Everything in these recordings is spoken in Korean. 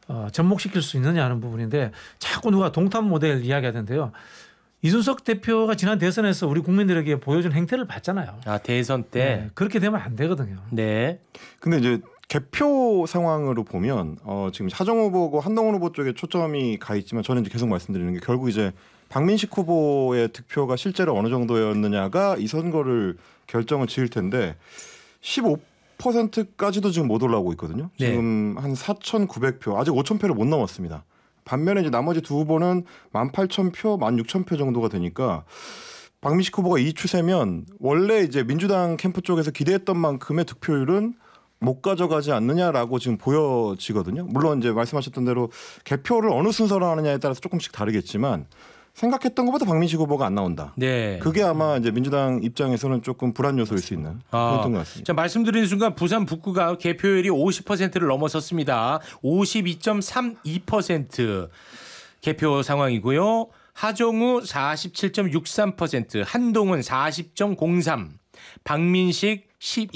접목시킬 수 있느냐 하는 부분인데 자꾸 누가 동탄 모델 이야기하던데요. 이준석 대표가 지난 대선에서 우리 국민들에게 보여준 행태를 봤잖아요. 아 대선 때 네, 그렇게 되면 안 되거든요. 네. 근데 이제 개표 상황으로 보면 지금 하정 후보고 한동훈 후보 쪽에 초점이 가 있지만 저는 이제 계속 말씀드리는 게 결국 이제 박민식 후보의 득표가 실제로 어느 정도였느냐가 이 선거를 결정을 지을 텐데 15%까지도 지금 못 올라오고 있거든요. 네. 지금 한 4,900표 아직 5,000표를 못 넘었습니다. 반면에 이제 나머지 두 후보는 18,000표, 16,000표 정도가 되니까 박민식 후보가 이 추세면 원래 이제 민주당 캠프 쪽에서 기대했던 만큼의 득표율은 못 가져가지 않느냐라고 지금 보여지거든요. 물론 이제 말씀하셨던 대로 개표를 어느 순서로 하느냐에 따라서 조금씩 다르겠지만 생각했던 것보다 박민식 후보가 안 나온다. 네. 그게 아마 이제 민주당 입장에서는 조금 불안 요소일 수 있는 그런 것 같습니다. 자, 말씀드리는 순간 부산 북구가 개표율이 50%를 넘어섰습니다. 52.32% 개표 상황이고요. 하정우 47.63%, 한동훈 40.03%, 박민식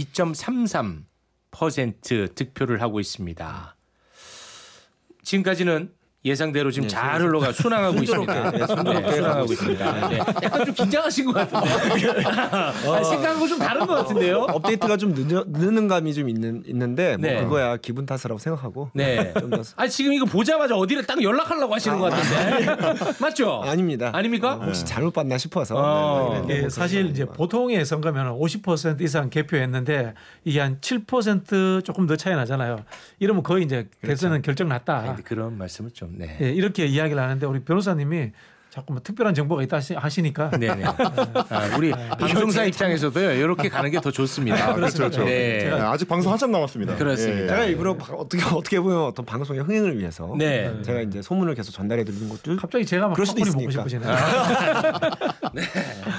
12.33% 득표를 하고 있습니다. 지금까지는 예상대로 지금 잘 흘러가 순항하고 있습니다. 네, 순항하고 있습니다. 네. 약간 좀 긴장하신 것 같은데요. 생각하고 좀 다른 것 같은데요. 업데이트가 좀 늦는 감이 좀 있는데 뭐 네. 그거야 기분 탓이라고 생각하고. 네. 좀 더... 지금 이거 보자마자 어디를 딱 연락하려고 하시는 것 같은데. 맞죠? 아닙니다. 아닙니까? 혹시 잘못 봤나 싶어서. 네, 사실 이제 보통의 선거면 50% 이상 개표했는데 이게 한 7% 조금 더 차이 나잖아요. 이러면 거의 이제 대선은 결정 났다. 그런 말씀을 좀. 네. 네, 이렇게 이야기를 하는데 우리 변호사님이 자꾸 뭐 특별한 정보가 있다 하시니까. 네네. 우리 방송사 입장에서도요. 이렇게 가는 게 더 좋습니다. 그렇죠. 네. 아직 방송 한참 남았습니다. 그렇습니다. 제가 일부러 어떻게 보면 어떤 방송의 흥행을 위해서 네. 제가 이제 소문을 계속 전달해 드리는 것도 갑자기 제가 막 그럴 수도 팝콘이 먹고 있으니까. 싶어지네요. 네.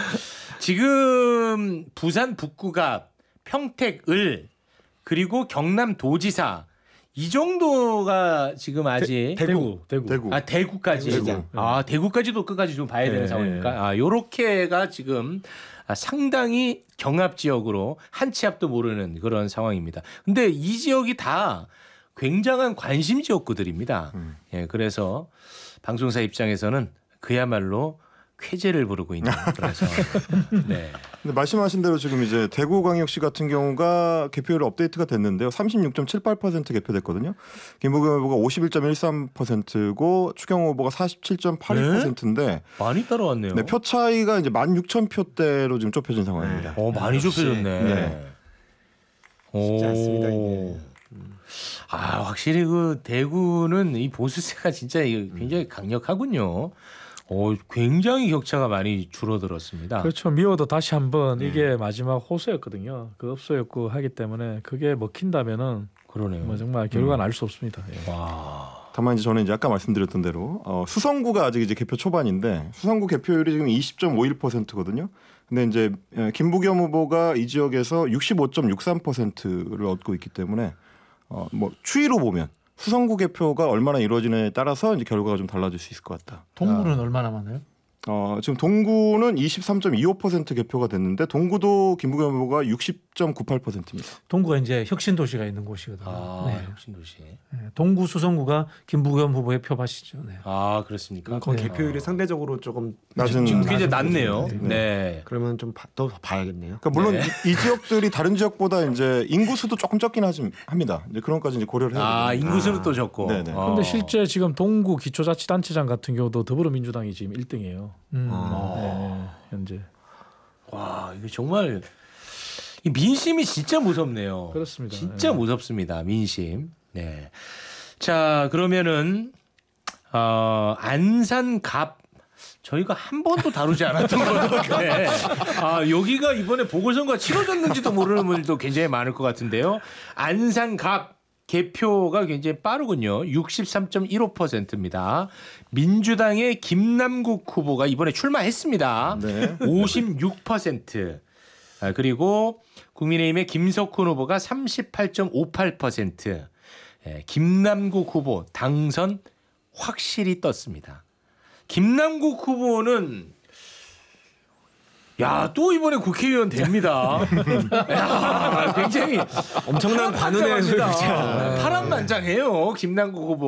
지금 부산 북구갑, 평택을 그리고 경남 도지사 이 정도가 지금 아직 대구. 대구까지. 대구. 대구까지도 끝까지 좀 봐야 되는 상황이니까. 요렇게가 지금 상당히 경합 지역으로 한 치 앞도 모르는 그런 상황입니다. 근데 이 지역이 다 굉장한 관심 지역구들입니다. 예, 그래서 방송사 입장에서는 그야말로 쾌재를 부르고 있는 그런 상황. 네. 근데 말씀하신 대로 지금 이제 대구광역시 같은 경우가 개표율 업데이트가 됐는데요. 36.78% 개표됐거든요. 김부겸 후보가 51.13%고 추경호 후보가 47.82%인데 많이 따라왔네요. 네, 표 차이가 이제 16,000표대로 지금 좁혀진 상황입니다. 많이 좁혀졌네. 네. 쉽지 않습니다. 이게. 확실히 그 대구는 이 보수세가 진짜 굉장히 강력하군요. 굉장히 격차가 많이 줄어들었습니다. 그렇죠. 미워도 다시 한번 이게 마지막 호소였거든요. 그 업소였고 하기 때문에 그게 먹힌다면은 그러네요. 뭐 정말 결과는 알 수 없습니다. 예. 다만 이제 저는 이제 아까 말씀드렸던 대로 수성구가 아직 이제 개표 초반인데 수성구 개표율이 지금 20.51%거든요. 근데 이제 김부겸 후보가 이 지역에서 65.63%를 얻고 있기 때문에 뭐 추이로 보면 수성구 개표가 얼마나 이루어지느냐에 따라서 이제 결과가 좀 달라질 수 있을 것 같다. 동구는 얼마나 많아요? 지금 동구는 23.25% 개표가 됐는데 동구도 김부겸 후보가 60.98%입니다. 동구가 이제 혁신도시가 있는 곳이거든요. 네. 혁신도시. 네. 동구 수성구가 김부겸 후보의 표밭이죠. 네. 그렇습니까? 거기 개표율이 상대적으로 조금 낮은 지금 굉장히 낮네요. 네. 네. 그러면 좀 더 봐야겠네요. 그러니까 물론 이 지역들이 다른 지역보다 이제 인구수도 조금 적긴 합니다. 이제 그런 것까지 이제 고려를 해야 됩니다. 인구수는 또 적고. 네네. 근데 실제 지금 동구 기초자치단체장 같은 경우도 더불어민주당이 지금 1등이에요. 현재. 와, 이거 정말 이 민심이 진짜 무섭네요. 그렇습니다. 진짜 무섭습니다. 민심. 네. 자, 그러면은 안산갑 저희가 한 번도 다루지 않았던 것 같은데 여기가 이번에 보궐선거가 치러졌는지도 모르는 분들도 굉장히 많을 것 같은데요. 안산갑 개표가 굉장히 빠르군요. 63.15%입니다. 민주당의 김남국 후보가 이번에 출마했습니다. 네. 56%. 그리고 국민의힘의 김석훈 후보가 38.58%. 김남국 후보 당선 확실히 떴습니다. 김남국 후보는 또 이번에 국회의원 됩니다. 굉장히 엄청난 관운의 파란만장해요. 김남국 후보.